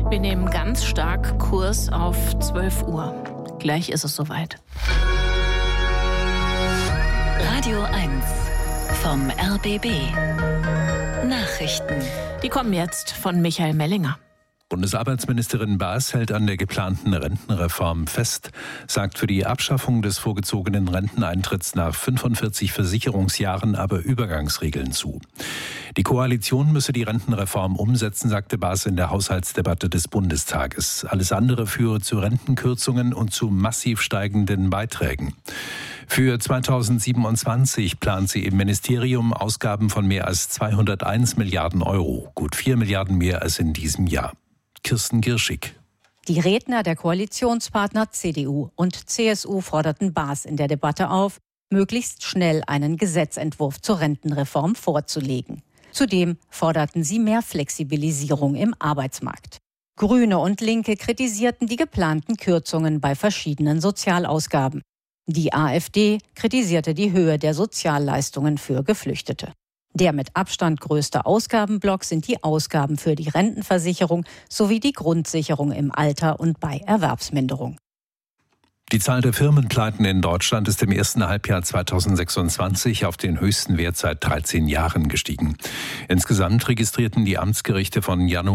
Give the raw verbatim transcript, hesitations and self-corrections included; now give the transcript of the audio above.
Wir nehmen ganz stark Kurs auf zwölf Uhr. Gleich ist es soweit. Radio eins vom R B B. Nachrichten. Die kommen jetzt von Michael Mellinger. Bundesarbeitsministerin Baas hält an der geplanten Rentenreform fest, sagt für die Abschaffung des vorgezogenen Renteneintritts nach fünfundvierzig Versicherungsjahren aber Übergangsregeln zu. Die Koalition müsse die Rentenreform umsetzen, sagte Baas in der Haushaltsdebatte des Bundestages. Alles andere führe zu Rentenkürzungen und zu massiv steigenden Beiträgen. Für zweitausendsiebenundzwanzig plant sie im Ministerium Ausgaben von mehr als zweihunderteins Milliarden Euro, gut vier Milliarden mehr als in diesem Jahr. Kirsten Girschig. Die Redner der Koalitionspartner C D U und C S U forderten Baas in der Debatte auf, möglichst schnell einen Gesetzentwurf zur Rentenreform vorzulegen. Zudem forderten sie mehr Flexibilisierung im Arbeitsmarkt. Grüne und Linke kritisierten die geplanten Kürzungen bei verschiedenen Sozialausgaben. Die AfD kritisierte die Höhe der Sozialleistungen für Geflüchtete. Der mit Abstand größte Ausgabenblock sind die Ausgaben für die Rentenversicherung sowie die Grundsicherung im Alter und bei Erwerbsminderung. Die Zahl der Firmenpleiten in Deutschland ist im ersten Halbjahr zweitausendsechsundzwanzig auf den höchsten Wert seit dreizehn Jahren gestiegen. Insgesamt registrierten die Amtsgerichte von Januar